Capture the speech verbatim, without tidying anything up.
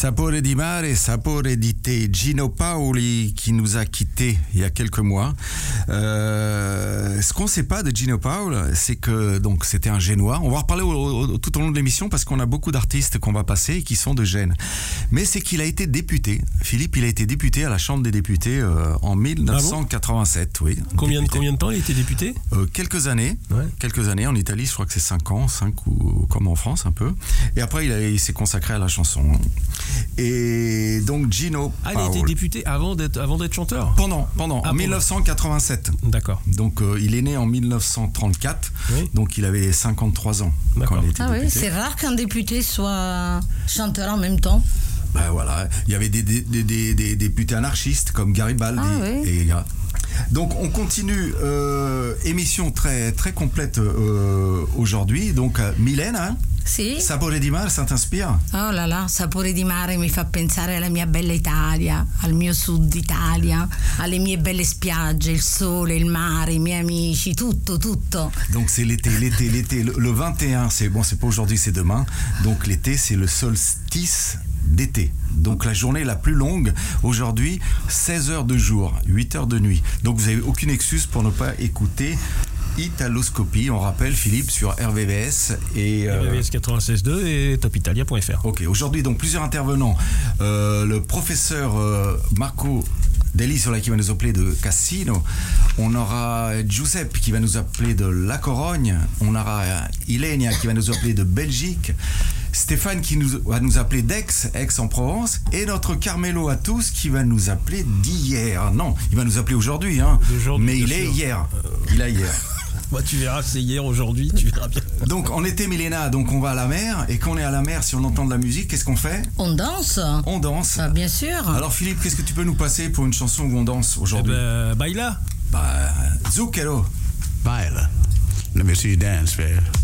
Sapore di mare, sapore di thé. Gino Paoli qui nous a quittés il y a quelques mois. Euh, ce qu'on ne sait pas de Gino Paoli, c'est que donc c'était un Génois. On va en reparler au, au, tout au long de l'émission parce qu'on a beaucoup d'artistes qu'on va passer et qui sont de Gênes. Mais c'est qu'il a été député. Philippe, il a été député à la Chambre des députés euh, en dix-neuf cent quatre-vingt-sept. Ah bon ? Oui. Combien, combien de temps il a été député ? euh, Quelques années. Ouais. Quelques années. En Italie, je crois que c'est cinq ans, cinq ou comme en France un peu. Et après, il, a, il s'est consacré à la chanson. Et donc Gino Ah, il Paoli. a été député avant d'être, avant d'être chanteur ? Pendant, pendant, Ah, en dix-neuf cent quatre-vingt-sept. D'accord. Donc euh, il est né en dix-neuf cent trente-quatre, Oui. donc il avait cinquante-trois ans D'accord. quand il était Ah oui, député. c'est rare qu'un député soit chanteur en même temps. Ben voilà, il y avait des, des, des, des, des députés anarchistes comme Garibaldi. Ah oui. Et, donc on continue, euh, émission très, très complète euh, aujourd'hui. Donc euh, Mylène, hein, Sì. Sapore di mare, ça t'inspire? Oh là là, sapore di mare mi fa pensare alla mia bella Italia, al mio sud Italia, alle mie belle spiagge, il sole, il mare, i miei amici, tutto, tutto. Donc c'est l'été, l'été, l'été. Le, le vingt et un, c'est bon, c'est pas aujourd'hui, c'est demain. Donc l'été, c'est le solstice d'été. Donc la journée la plus longue aujourd'hui, seize heures de jour, huit heures de nuit. Donc vous n'avez aucune excuse pour ne pas écouter Italoscopie. On rappelle, Philippe, sur R V V S et euh, R V V S quatre-vingt-seize point deux et top italia point f r. ok, aujourd'hui donc plusieurs intervenants. Euh, le professeur euh, Marco Dell'Isola qui va nous appeler de Cassino. On aura Giuseppe qui va nous appeler de La Corogne. On aura Ilenia qui va nous appeler de Belgique. Stéphane qui nous, va nous appeler d'Aix, Aix-en-Provence. Et notre Carmelo à tous qui va nous appeler d'hier. Non, il va nous appeler aujourd'hui. Hein. D'aujourd'hui, Mais il bien est sûr. hier. Il est hier. Bah, tu verras, c'est hier, aujourd'hui, tu verras bien. Donc en été, Milena, donc on va à la mer. Et quand on est à la mer, si on entend de la musique, qu'est-ce qu'on fait? On danse. On danse. Ah, bien sûr. Alors Philippe, qu'est-ce que tu peux nous passer pour une chanson où on danse Eh aujourd'hui? ben, baila. Bah, Zucchero. Baila. Let me see you dance, man.